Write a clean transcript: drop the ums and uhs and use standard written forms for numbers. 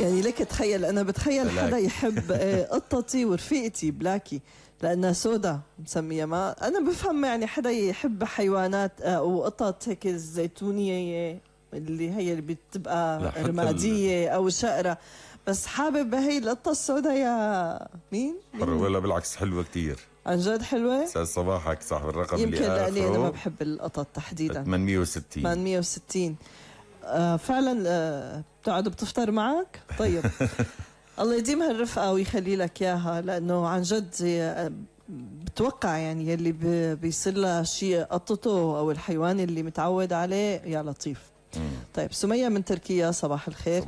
يعني لك تخيل، أنا بتخيل بلاكي. حدا يحب قطتي ورفيقتي بلاكي لأنها سودا مسمية. ما أنا بفهم يعني حدا يحب حيوانات أو قطط هيك الزيتونية اللي هي اللي بتبقى حتى رمادية أو شقرة، بس حابب هي القطة السوداء يا مين؟ ولا بالعكس حلوة كتير. عن جد حلوة؟ أستاذ صباحك صاحب الرقم اللي يمكن لأني أنا ما آخره بحب القطط تحديدا. 860. 860. فعلا بتقعد بتفطر معك؟ طيب. الله يديم هالرفقة ويخلي لك إياها، لأنه عن جد بتوقع يعني يلي بيصير لها شيء قطته أو الحيوان اللي متعود عليه يا لطيف. طيب سمية من تركيا، صباح الخير.